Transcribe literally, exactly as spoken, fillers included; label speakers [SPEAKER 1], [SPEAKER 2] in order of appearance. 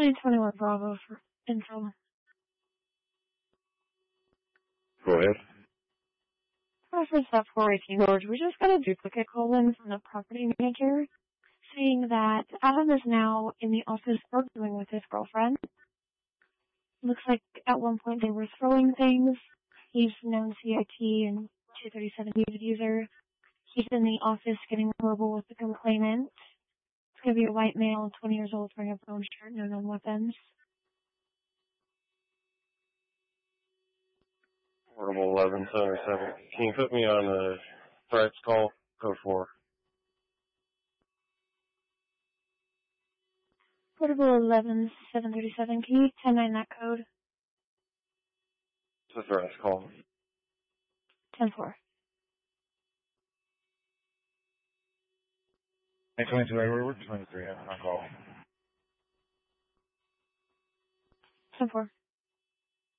[SPEAKER 1] nine twenty-one Bravo for info.
[SPEAKER 2] Go ahead.
[SPEAKER 1] Reference that four eighteen George. We just got a duplicate call in from the property manager saying that Adam is now in the office arguing with his girlfriend. Looks like at one point they were throwing things. He's known C I T and two thirty-seven unit user. He's in the office getting verbal with the complainant. It's going to be a white male, twenty years old, wearing a brown shirt, no known weapons.
[SPEAKER 2] Portable eleven seventy-seven. Can you put me on the Fred's call? Code four.
[SPEAKER 1] Portable eleven seven thirty-seven. Can you ten nine that code?
[SPEAKER 2] It's the Fred's call.
[SPEAKER 1] ten four.
[SPEAKER 3] nine twenty-two Edward, twenty-three on call.
[SPEAKER 1] ten four.